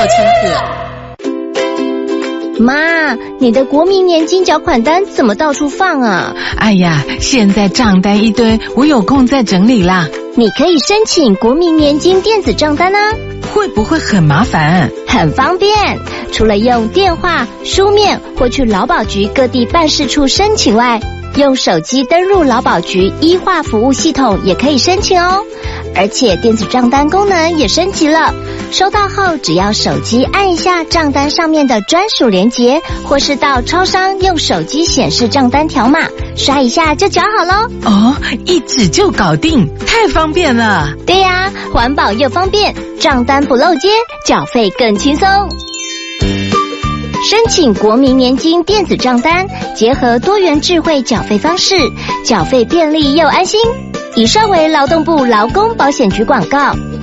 清楚。 妈，你的国民年金缴款单怎么到处放啊？ 哎呀，现在账单一堆，我有空再整理啦。 你可以申请国民年金电子账单啊。 会不会很麻烦？ 很方便，除了用电话、书面或去劳保局各地办事处申请外，用手机登入劳保局医化服务系统也可以申请哦。而且电子账单功能也升级了，收到后只要手机按一下账单上面的专属连结，或是到超商用手机显示账单条码，刷一下就缴好咯。 哦，一指就搞定，太方便了。 对呀，环保又方便，账单不漏接，缴费更轻松。申请国民年金电子账单，结合多元智慧缴费方式，缴费便利又安心。以上为劳动部劳工保险局广告。